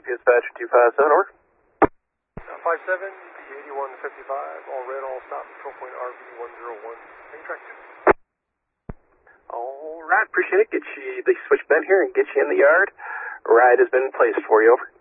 Dispatcher 257, over. 57, B8155, all red, all stop, control point RV101. Main track 2. All right, appreciate it. Get you the switch bent here and get you in the yard. Ride has been placed for you, over.